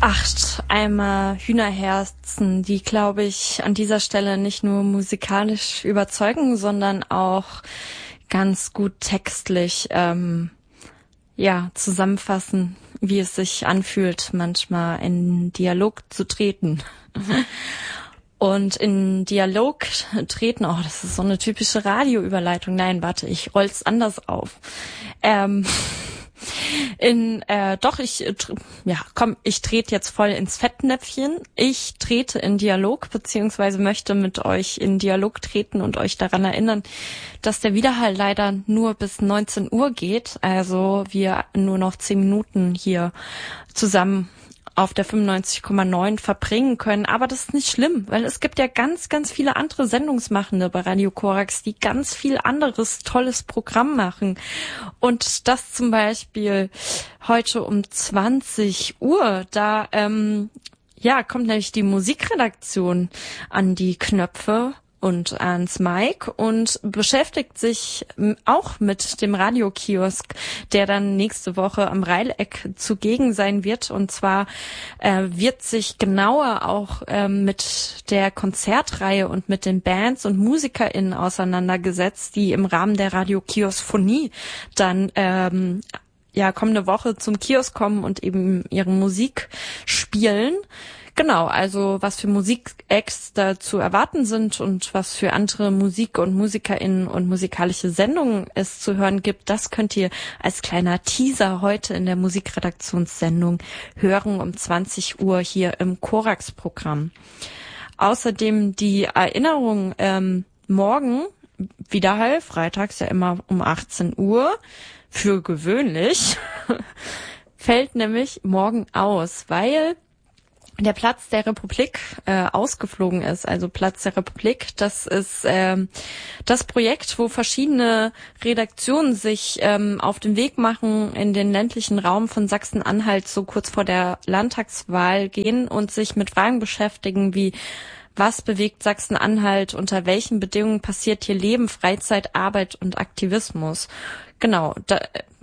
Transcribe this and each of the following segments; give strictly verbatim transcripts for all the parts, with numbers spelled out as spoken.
Acht Eimer Hühnerherzen, die, glaube ich, an dieser Stelle nicht nur musikalisch überzeugen, sondern auch ganz gut textlich ähm, ja zusammenfassen, wie es sich anfühlt, manchmal in Dialog zu treten. Und in Dialog treten, oh, das ist so eine typische Radioüberleitung. Nein, warte, ich roll's anders auf. Ähm... In, äh, doch, ich, ja, komm, ich trete jetzt voll ins Fettnäpfchen. Ich trete in Dialog, beziehungsweise möchte mit euch in Dialog treten und euch daran erinnern, dass der Widerhall leider nur bis neunzehn Uhr geht. Also wir nur noch zehn Minuten hier zusammen auf der fünfundneunzig Komma neun verbringen können. Aber das ist nicht schlimm, weil es gibt ja ganz, ganz viele andere Sendungsmachende bei Radio Korax, die ganz viel anderes tolles Programm machen. Und das zum Beispiel heute um zwanzig Uhr, da ähm, ja kommt nämlich die Musikredaktion an die Knöpfe und ans Mic und beschäftigt sich auch mit dem Radiokiosk, der dann nächste Woche am Reileck zugegen sein wird. Und zwar äh, wird sich genauer auch ähm, mit der Konzertreihe und mit den Bands und MusikerInnen auseinandergesetzt, die im Rahmen der Radiokiosophonie dann ähm, ja kommende Woche zum Kiosk kommen und eben ihre Musik spielen. Genau, also was für Musikacts da zu erwarten sind und was für andere Musik- und MusikerInnen und musikalische Sendungen es zu hören gibt, das könnt ihr als kleiner Teaser heute in der Musikredaktionssendung hören um zwanzig Uhr hier im Korax-Programm. Außerdem die Erinnerung, ähm, morgen, Widerhall, freitags ja immer um achtzehn Uhr, für gewöhnlich, fällt nämlich morgen aus, weil der Platz der Republik äh, ausgeflogen ist. Also Platz der Republik, das ist ähm, das Projekt, wo verschiedene Redaktionen sich ähm, auf den Weg machen, in den ländlichen Raum von Sachsen-Anhalt so kurz vor der Landtagswahl gehen und sich mit Fragen beschäftigen wie: Was bewegt Sachsen-Anhalt? Unter welchen Bedingungen passiert hier Leben, Freizeit, Arbeit und Aktivismus? Genau, da,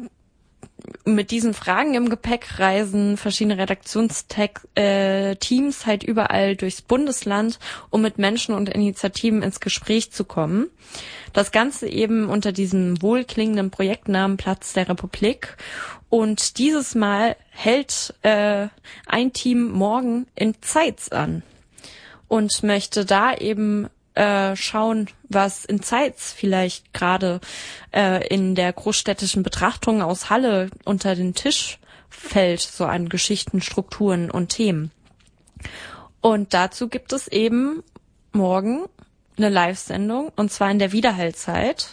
mit diesen Fragen im Gepäck reisen verschiedene Redaktionsteams äh, halt überall durchs Bundesland, um mit Menschen und Initiativen ins Gespräch zu kommen. Das Ganze eben unter diesem wohlklingenden Projektnamen Platz der Republik. Und dieses Mal hält äh, ein Team morgen in Zeitz an und möchte da eben äh, schauen, was in Zeitz vielleicht gerade äh, in der großstädtischen Betrachtung aus Halle unter den Tisch fällt, so an Geschichten, Strukturen und Themen. Und dazu gibt es eben morgen eine Live-Sendung, und zwar in der Widerhallzeit,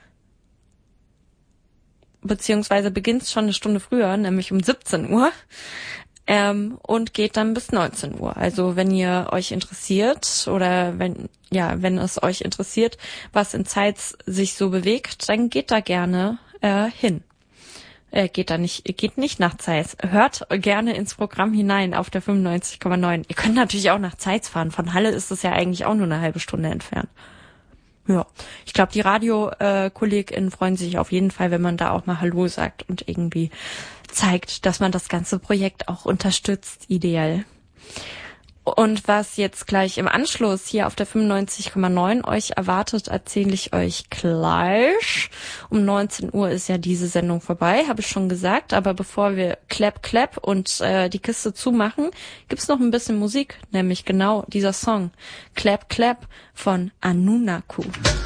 beziehungsweise beginnt schon eine Stunde früher, nämlich um siebzehn Uhr. Ähm, und geht dann bis neunzehn Uhr. Also wenn ihr euch interessiert oder wenn ja, wenn es euch interessiert, was in Zeitz sich so bewegt, dann geht da gerne äh, hin. Äh, geht da nicht, geht nicht nach Zeitz. Hört gerne ins Programm hinein auf der fünfundneunzig Komma neun. Ihr könnt natürlich auch nach Zeitz fahren. Von Halle ist es ja eigentlich auch nur eine halbe Stunde entfernt. Ja, ich glaube, die Radio-KollegInnen äh, freuen sich auf jeden Fall, wenn man da auch mal Hallo sagt und irgendwie zeigt, dass man das ganze Projekt auch unterstützt, ideell. Und was jetzt gleich im Anschluss hier auf der fünfundneunzig Komma neun euch erwartet, erzähle ich euch gleich. Um neunzehn Uhr ist ja diese Sendung vorbei, habe ich schon gesagt. Aber bevor wir Clap Clap und äh, die Kiste zumachen, gibt's noch ein bisschen Musik, nämlich genau dieser Song Clap Clap von Anunnaki.